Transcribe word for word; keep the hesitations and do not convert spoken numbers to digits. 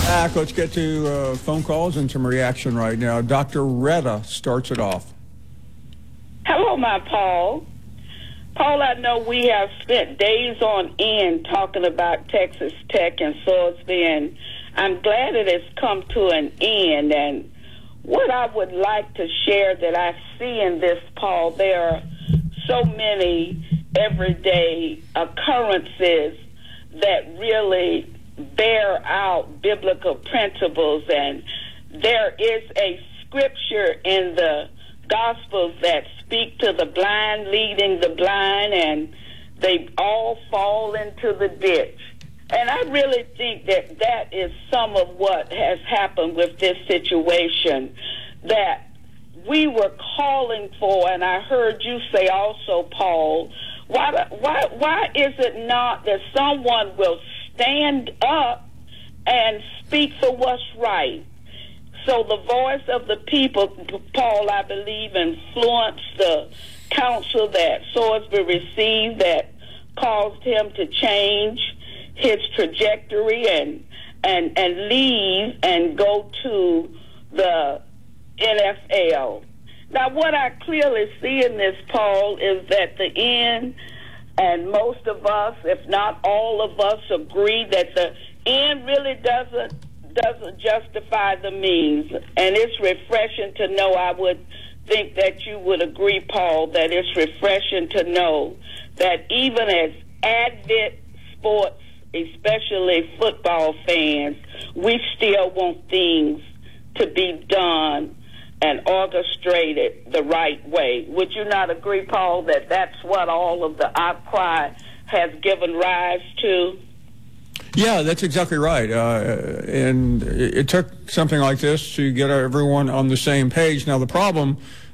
Back. Let's get to uh, phone calls and some reaction right now. Doctor Retta starts it off. Hello, my Paul. Paul, I know we have spent days on end talking about Texas Tech and Salisbury, and I'm glad it has come to an end. And what I would like to share that I see in this, Paul, there are so many everyday occurrences that really bear out biblical principles, and there is a scripture in the Gospels that speak to the blind leading the blind, and they all fall into the ditch. And I really think that that is some of what has happened with this situation that we were calling for, and I heard you say also, Paul, why, why, why is it not that someone will stand up and speak for what's right? So the voice of the people, Paul, I believe, influenced the counsel that Salisbury received that caused him to change his trajectory and and and leave and go to the N F L. Now, what I clearly see in this, Paul, is that the end, and most of us, if not all of us, agree that the end really doesn't doesn't justify the means. And it's refreshing to know, I would think that you would agree, Paul, that it's refreshing to know that even as avid sports, especially football fans, we still want things to be done and orchestrated the right way. Would you not agree, Paul, that that's what all of the outcry has given rise to? Yeah, that's exactly right. Uh, and it, it took something like this to get everyone on the same page. Now, the problem